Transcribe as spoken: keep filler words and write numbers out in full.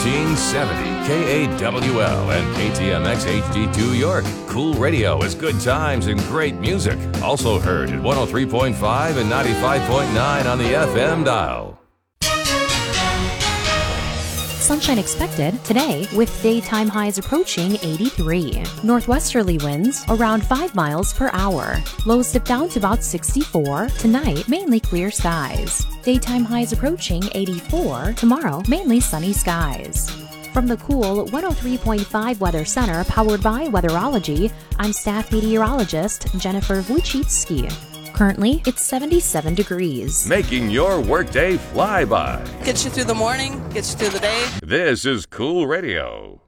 thirteen seventy K A W L and K T M X H D two York. Cool radio is good times and great music. Also heard at one oh three point five and ninety-five point nine on the F M dial. Sunshine expected today with daytime highs approaching eighty-three. Northwesterly winds around five miles per hour. Lows dip down to about sixty-four. Tonight, mainly clear skies. Daytime highs approaching eighty-four. Tomorrow, mainly sunny skies. From the cool one oh three point five Weather Center powered by Weatherology, I'm staff meteorologist Jennifer Wojcicki. Currently, it's seventy-seven degrees. Making your workday fly by. Gets you through the morning, gets you through the day. This is Cool Radio.